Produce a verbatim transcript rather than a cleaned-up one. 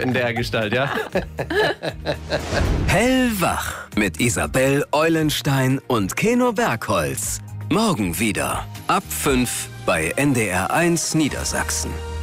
in der Gestalt, ja? Hellwach mit Isabel Eulenstein und Keno Bergholz. Morgen wieder ab fünf bei N D R eins Niedersachsen.